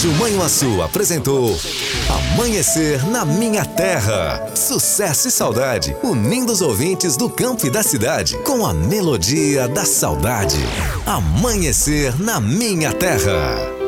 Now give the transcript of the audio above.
Rádio Manhuaçu apresentou Amanhecer na Minha Terra. Sucesso e saudade, unindo os ouvintes do campo e da cidade com a melodia da saudade. Amanhecer na Minha Terra.